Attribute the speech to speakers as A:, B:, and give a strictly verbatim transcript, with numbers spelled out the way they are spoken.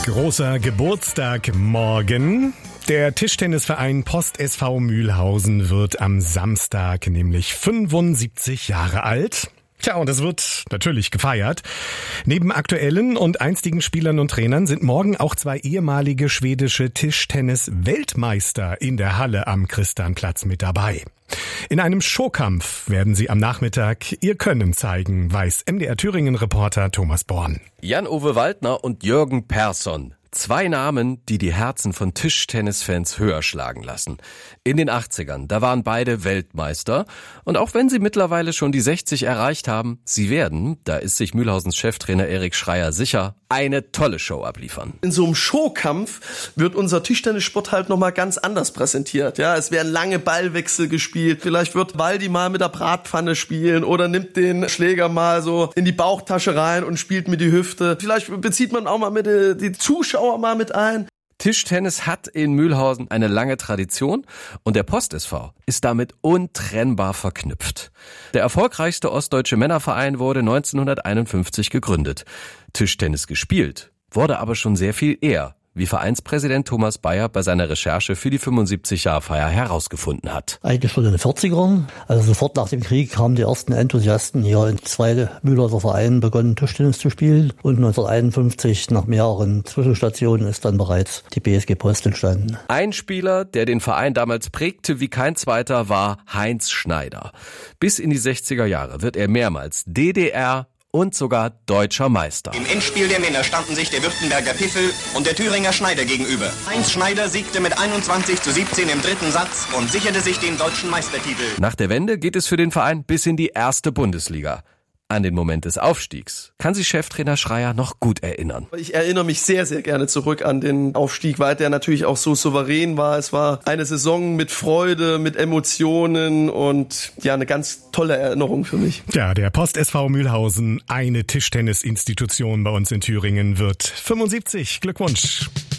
A: Großer Geburtstag morgen. Der Tischtennisverein Post S V Mühlhausen wird am Samstag nämlich fünfundsiebzig Jahre alt. Tja, und es wird natürlich gefeiert. Neben aktuellen und einstigen Spielern und Trainern sind morgen auch zwei ehemalige schwedische Tischtennis-Weltmeister in der Halle am Christianplatz mit dabei. In einem Showkampf werden sie am Nachmittag ihr Können zeigen, weiß M D R Thüringen-Reporter Thomas Born.
B: Jan-Uwe Waldner und Jürgen Persson. Zwei Namen, die die Herzen von Tischtennisfans höher schlagen lassen. In den achtzigern, da waren beide Weltmeister. Und auch wenn sie mittlerweile schon die sechzig erreicht haben, sie werden, da ist sich Mühlhausens Cheftrainer Erik Schreier sicher, eine tolle Show abliefern.
C: In so einem Showkampf wird unser Tischtennissport halt nochmal ganz anders präsentiert. Ja, es werden lange Ballwechsel gespielt. Vielleicht wird Waldi mal mit der Bratpfanne spielen oder nimmt den Schläger mal so in die Bauchtasche rein und spielt mit die Hüfte. Vielleicht bezieht man auch mal mit die, die Zuschauer mal mit ein.
B: Tischtennis hat in Mühlhausen eine lange Tradition und der Post S V ist damit untrennbar verknüpft. Der erfolgreichste ostdeutsche Männerverein wurde neunzehnhunderteinundfünfzig gegründet. Tischtennis gespielt wurde aber schon sehr viel eher, wie Vereinspräsident Thomas Bayer bei seiner Recherche für die fünfundsiebzig-Jahr-Feier herausgefunden hat.
D: Eigentlich schon in den vierzigern, also sofort nach dem Krieg, haben die ersten Enthusiasten hier in zwei Mühlhauser Vereinen begonnen, Tischtennis zu spielen. Und neunzehnhunderteinundfünfzig, nach mehreren Zwischenstationen, ist dann bereits die B S G Post entstanden.
B: Ein Spieler, der den Verein damals prägte wie kein zweiter, war Heinz Schneider. Bis in die sechziger Jahre wird er mehrmals D D R und sogar deutscher Meister.
E: Im Endspiel der Männer standen sich der Württemberger Piffel und der Thüringer Schneider gegenüber. Heinz Schneider siegte mit einundzwanzig zu siebzehn im dritten Satz und sicherte sich den deutschen Meistertitel.
B: Nach der Wende geht es für den Verein bis in die erste Bundesliga. An den Moment des Aufstiegs kann sich Cheftrainer Schreier noch gut erinnern.
C: Ich erinnere mich sehr, sehr gerne zurück an den Aufstieg, weil der natürlich auch so souverän war. Es war eine Saison mit Freude, mit Emotionen und ja, eine ganz tolle Erinnerung für mich.
A: Ja, der Post S V Mühlhausen, eine Tischtennisinstitution bei uns in Thüringen, wird fünfundsiebzig. Glückwunsch.